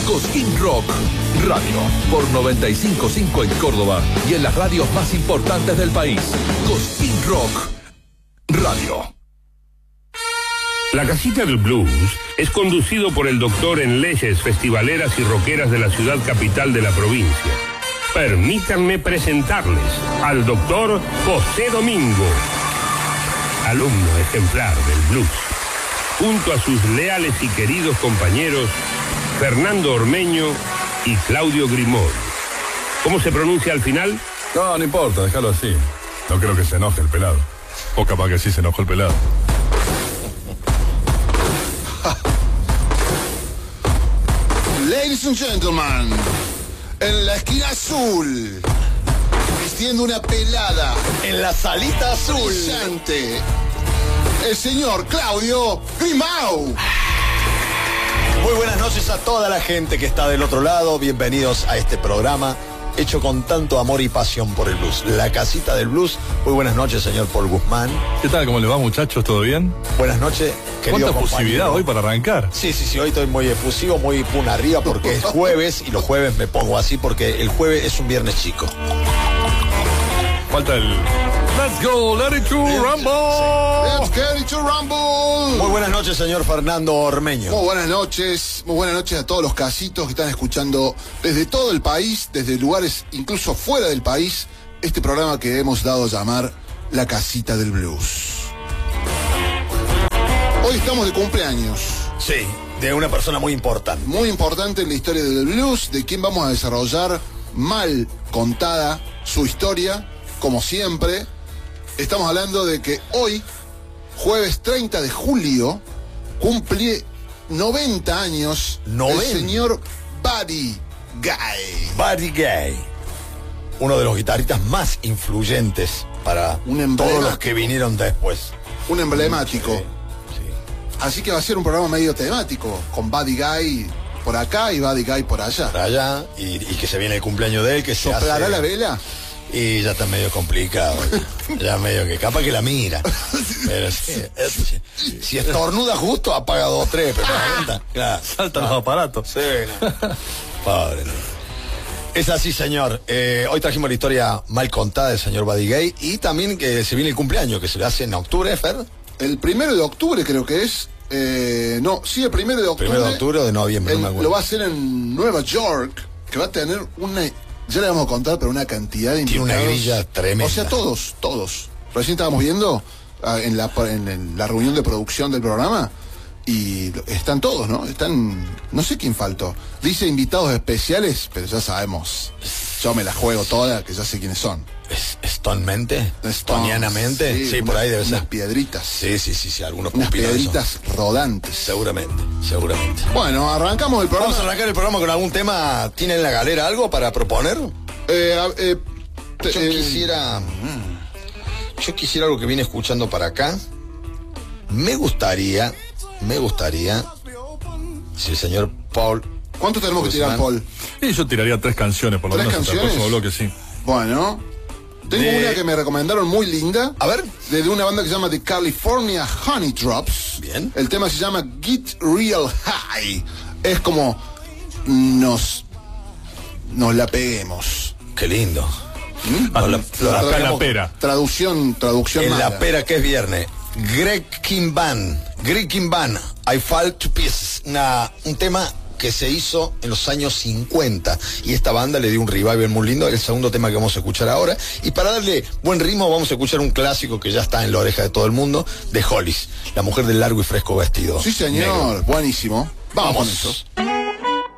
Cosquín Rock Radio, por 95.5 en Córdoba y en las radios más importantes del país. Cosquín Rock Radio. La Casita del Blues es conducido por el doctor en leyes festivaleras y rockeras de la ciudad capital de la provincia. Permítanme presentarles al doctor José Domingo, alumno ejemplar del blues, junto a sus leales y queridos compañeros Fernando Ormeño y Claudio Grimón. ¿Cómo se pronuncia al final? No importa, déjalo así. No creo que se enoje el pelado. O capaz que sí se enojó el pelado. Ladies and gentlemen, en la esquina azul, vistiendo una pelada, en la salita azul, brillante, el señor Claudio Grimau. Muy buenas noches a toda la gente que está del otro lado. Bienvenidos a este programa hecho con tanto amor y pasión por el blues. La Casita del Blues. Muy buenas noches, señor Paul Guzmán. ¿Qué tal? ¿Cómo le va, muchachos? ¿Todo bien? Buenas noches, querido ¿Cuánta efusividad hoy para arrancar? Sí, hoy estoy muy efusivo, muy pun arriba porque es jueves y los jueves me pongo así porque el jueves es un viernes chico. Falta el... Let's go, let it to rumble. Let's get it to rumble. Muy buenas noches, señor Fernando Ormeño. Muy buenas noches a todos los casitos que están escuchando desde todo el país, desde lugares incluso fuera del país, este programa que hemos dado a llamar La Casita del Blues. Hoy estamos de cumpleaños. Sí, de una persona muy importante. Muy importante en la historia del blues, de quien vamos a desarrollar mal contada su historia, como siempre. Estamos hablando de que hoy, jueves 30 de julio, cumple 90 años el señor Buddy Guy. Buddy Guy, uno de los guitarristas más influyentes para todos los que vinieron después. Un emblemático. Sí. Así que va a ser un programa medio temático, con Buddy Guy por acá y Buddy Guy por allá. Por allá, y que se viene el cumpleaños de él, que se ¿Soplará hace... la vela? Y ya está medio complicado. Ya medio que capaz que la mira. Pero si estornuda justo, apaga 2 o 3. Pero claro, Saltan los aparatos. Sí, no. Padre. Es así, señor. Hoy trajimos la historia mal contada del señor Buddy Guy. Y también que se viene el cumpleaños, que se le hace en octubre, Fer. El 1 de octubre creo que es. No, sí, el 1 de octubre. 1 de octubre o de noviembre, no me acuerdo. Lo va a hacer en Nueva York, que va a tener una... Ya le vamos a contar, pero una cantidad de invitados. Tiene una grilla tremenda. O sea, todos. Recién estábamos viendo en la reunión de producción del programa y están todos, ¿no? No sé quién faltó. Dice invitados especiales, pero ya sabemos. Yo me la juego toda, que ya sé quiénes son. ¿Stonemente? ¿Stonianamente? Sí, por ahí debe ser. Unas piedritas. Sí, algunos unas pupilos piedritas rodantes. Seguramente. Bueno, arrancamos el programa. Vamos a arrancar el programa con algún tema. ¿Tiene en la galera algo para proponer? Yo quisiera algo que viene escuchando para acá. Me gustaría si el señor Paul... ¿Cuánto tenemos que tirar, Paul? Y yo tiraría 3 canciones, por lo menos. ¿3 canciones? El próximo bloque, sí. Bueno, tengo una que me recomendaron muy linda. A ver. De una banda que se llama The California Honey Drops. Bien. El tema se llama Get Real High. Es como nos la peguemos. Qué lindo. La pera. Traducción En mala. la pera, que es viernes. Greg Kimban, I Fall to Pieces. Un tema que se hizo en los años 50 y esta banda le dio un revival muy lindo, el segundo tema que vamos a escuchar ahora, y para darle buen ritmo vamos a escuchar un clásico que ya está en la oreja de todo el mundo, de Hollis, la mujer del largo y fresco vestido. Sí, señor, negro. buenísimo. Vamos con eso.